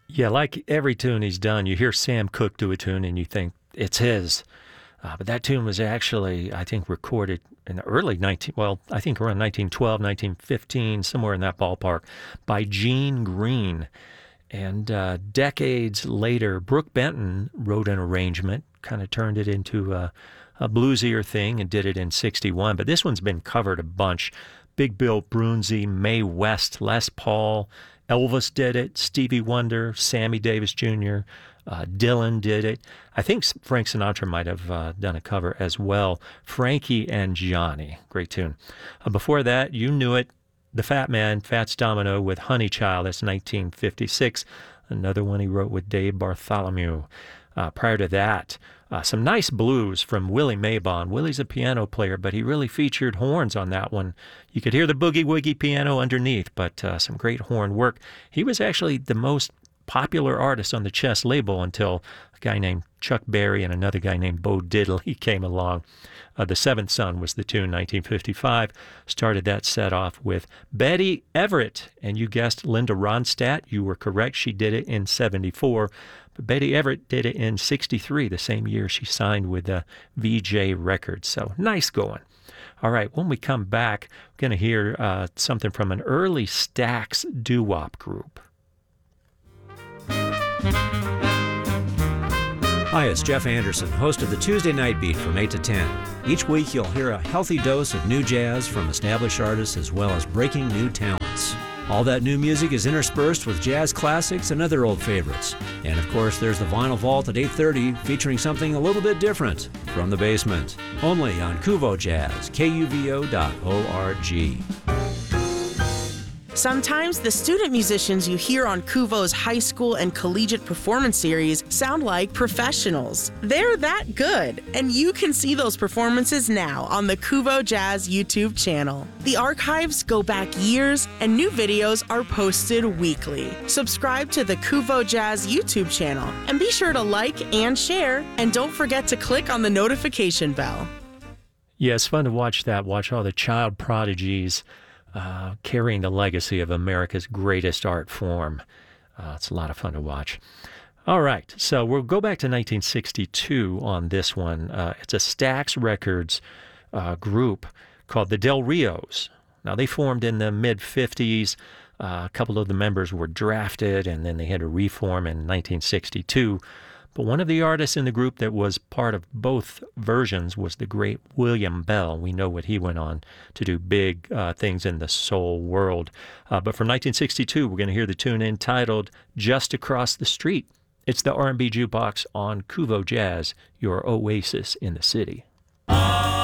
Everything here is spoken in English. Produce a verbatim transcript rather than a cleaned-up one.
Yeah, like every tune he's done, you hear Sam Cooke do a tune and you think it's his. Uh, but that tune was actually, I think, recorded in the early nineteen, well, I think around nineteen twelve, nineteen fifteen, somewhere in that ballpark, by Gene Green. And uh, decades later, Brooke Benton wrote an arrangement, kind of turned it into a, a bluesier thing and did it in sixty-one. But this one's been covered a bunch. Big Bill Broonzy, Mae West, Les Paul, Elvis did it, Stevie Wonder, Sammy Davis Junior, uh, Dylan did it. I think Frank Sinatra might have uh, done a cover as well. Frankie and Johnny, great tune. Uh, before that, you knew it, The Fat Man, Fats Domino with Honey Child, that's nineteen fifty-six. Another one he wrote with Dave Bartholomew. Uh, prior to that, uh, some nice blues from Willie Mabon. Willie's a piano player, but he really featured horns on that one. You could hear the boogie-woogie piano underneath, but uh, some great horn work. He was actually the most popular artist on the Chess label until a guy named Chuck Berry and another guy named Bo Diddley came along. Uh, the Seventh Son was the tune, nineteen fifty-five. Started that set off with Betty Everett. And you guessed Linda Ronstadt. You were correct. She did it in seventy-four. But Betty Everett did it in sixty-three, the same year she signed with uh, V J Records. So nice going. All right, when we come back, we're going to hear uh, something from an early Stax doo-wop group. Hi, it's Jeff Anderson, host of the Tuesday Night Beat from eight to ten. Each week you'll hear a healthy dose of new jazz from established artists as well as breaking new talents. All that new music is interspersed with jazz classics and other old favorites. And of course, there's the Vinyl Vault at eight thirty featuring something a little bit different from the basement. Only on Kuvo Jazz, K U V O dot org. Sometimes the student musicians you hear on Kuvo's high school and collegiate performance series sound like professionals. They're that good, and you can see those performances now on the Kuvo Jazz YouTube channel. The archives go back years, and new videos are posted weekly. Subscribe to the Kuvo Jazz YouTube channel, and be sure to like and share, and don't forget to click on the notification bell. Yeah, it's fun to watch that, watch all the child prodigies Uh, carrying the legacy of America's greatest art form. Uh, it's a lot of fun to watch. All right, so we'll go back to nineteen sixty-two on this one. Uh, it's a Stax Records uh, group called the Del Rios. Now, they formed in the mid-fifties. Uh, a couple of the members were drafted, and then they had to reform in nineteen sixty-two. But one of the artists in the group that was part of both versions was the great William Bell. We know what he went on to do, big uh, things in the soul world. Uh, but from nineteen sixty-two, we're going to hear the tune entitled Just Across the Street. It's the R and B Jukebox on Kuvo Jazz, your oasis in the city.